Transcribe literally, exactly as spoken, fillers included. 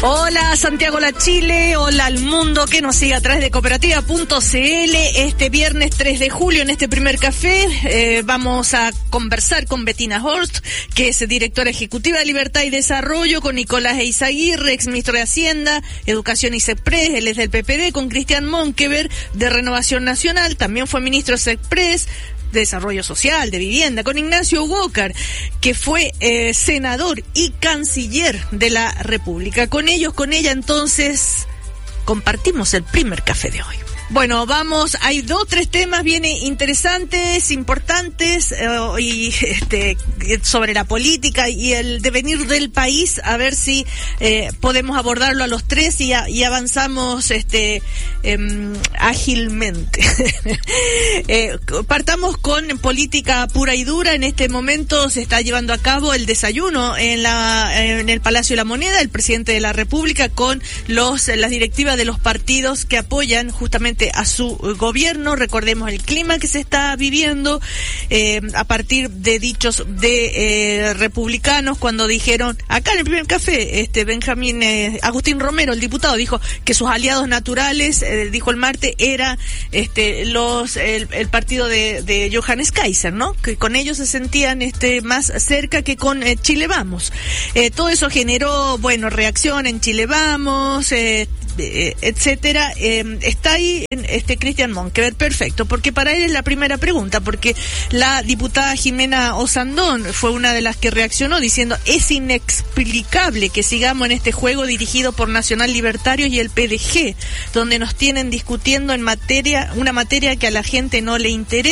Hola Santiago La Chile, hola al mundo que nos sigue a través de cooperativa punto c l. Este viernes tres de julio en este primer café eh, vamos a conversar con Bettina Horst, que es directora ejecutiva de Libertad y Desarrollo, con Nicolás Eizaguirre, ex ministro de Hacienda, Educación y SECPRES, él es del P P D, con Cristian Monkever de Renovación Nacional, también fue ministro de SECPRES, de Desarrollo Social, de Vivienda, con Ignacio Walker, que fue eh, senador y canciller de la República. Con ellos, con ella, entonces, compartimos el primer café de hoy. Bueno, vamos, hay dos, tres temas bien interesantes, importantes, eh, y este, sobre la política y el devenir del país, a ver si eh, podemos abordarlo a los tres y, a, y avanzamos este eh, ágilmente. eh, partamos con política pura y dura. En este momento se está llevando a cabo el desayuno en la en el Palacio de la Moneda, el presidente de la República con los las directivas de los partidos que apoyan justamente a su gobierno. Recordemos el clima que se está viviendo eh, a partir de dichos de eh, republicanos, cuando dijeron acá en el primer café, este Benjamín eh, Agustín Romero, el diputado, dijo que sus aliados naturales, eh, dijo el martes, era este los el, el partido de, de Johannes Kaiser, ¿no? Que con ellos se sentían este más cerca que con eh, Chile Vamos. Eh, todo eso generó, bueno, reacción en Chile Vamos, eh, eh, etcétera. Eh, está ahí este Cristian Monkever, perfecto, porque para él es la primera pregunta, porque la diputada Jimena Osandón fue una de las que reaccionó diciendo: es inexplicable que sigamos en este juego dirigido por Nacional Libertarios y el P D G, donde nos tienen discutiendo en materia, una materia que a la gente no le interesa.